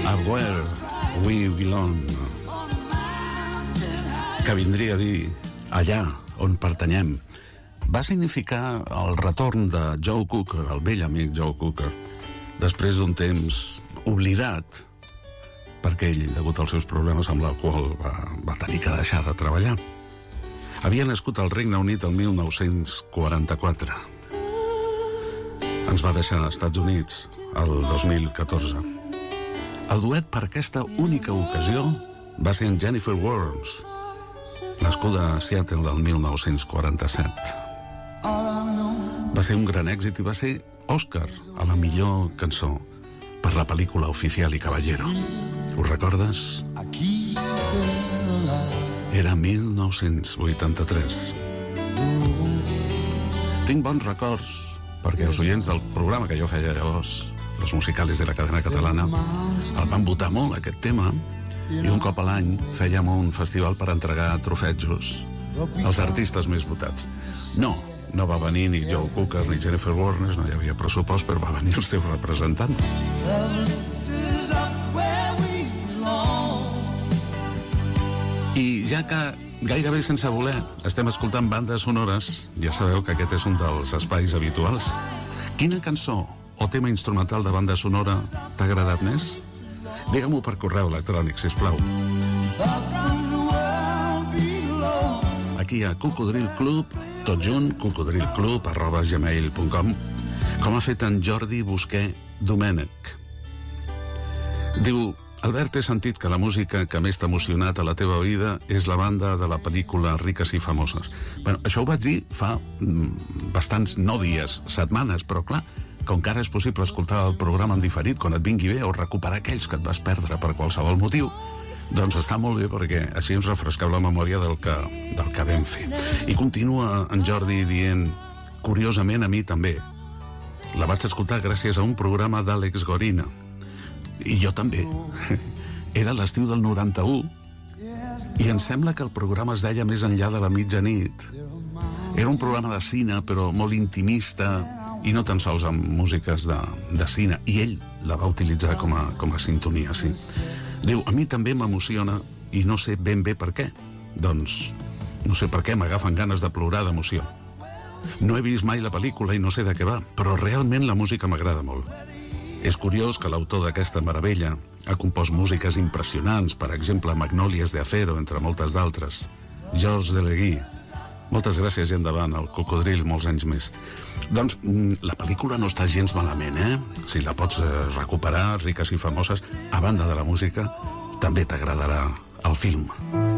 A Where We Belong, que vindria a dir allà on pertanyem. Va significar el retorn de Joe Cocker, el vell amic Joe Cocker, després d'un temps oblidat, perquè ell, degut als seus problemes amb l'alcohol, va tenir que deixar de treballar. Havia nascut al Regne Unit el 1944. Ens va deixar als Estats Units el 2014. El duet per aquesta única ocasió va ser en Jennifer Warnes, nascuda a Seattle el 1947. Va ser un gran èxit i va ser Òscar a la millor cançó per la pel·lícula Oficial y Caballero. Ho recordes? Era 1983. Tinc bons records perquè els oients del programa que jo feia llavors, Los Musicales de la Cadena Catalana, el van votar molt, aquest tema, i un cop a l'any fèiem un festival per entregar trofejos als artistes més votats. No va venir ni Joe Cocker ni Jennifer Warnes, no hi havia pressupost, però va venir el seu representant. I ja que gairebé sense voler estem escoltant bandes sonores, ja sabeu que aquest és un dels espais habituals. Quina cançó o tema instrumental de banda sonora t'ha agradat més? Digue-m'ho per correu electrònic, sisplau. Aquí a Cocodril Club, tot junt, cocodrilclub@gmail.com, com ha fet en Jordi Busquer Domènech. Diu: Albert, he sentit que la música que més t'ha emocionat a la teva oïda és la banda de la pel·lícula Riques i Famoses. Bueno, això ho vaig dir fa bastants, no dies, setmanes, però clar, com que ara és possible escoltar el programa en diferit quan et vingui bé o recuperar aquells que et vas perdre per qualsevol motiu, doncs està molt bé perquè així ens refresqueu la memòria del que vam fer. I continua en Jordi dient: curiosament a mi també. La vaig escoltar gràcies a un programa d'Àlex Gorina. I jo també. Era l'estiu del 91 i em sembla que el programa es deia Més enllà de la mitjanit. Era un programa de cine, però molt intimista i no tan sols amb músiques de cine. I ell la va utilitzar com a sintonia, sí. Diu: a mi també m'emociona i no sé ben bé per què. Doncs no sé per què m'agafen ganes de plorar d'emoció. No he vist mai la pel·lícula i no sé de què va, però realment la música m'agrada molt. És curiós que l'autor d'aquesta meravella ha compost músiques impressionants, per exemple Magnolias de Acero, entre moltes d'altres. Georges Delegui. Moltes gràcies i endavant, el Cocodril, molts anys més. Doncs la pel·lícula no està gens malament, Si la pots recuperar, Riques i Famoses, a banda de la música, també t'agradarà el film.